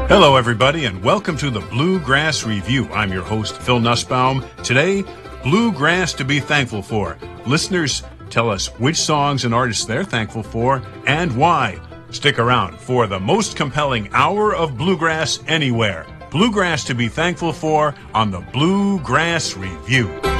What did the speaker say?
Hello, everybody, and welcome to the Bluegrass Review. I'm your host, Phil Nussbaum. Today, bluegrass to be thankful for. Listeners, tell us which songs and artists they're thankful for and why. Stick around for the most compelling hour of bluegrass anywhere. Bluegrass to be thankful for on the Bluegrass Review.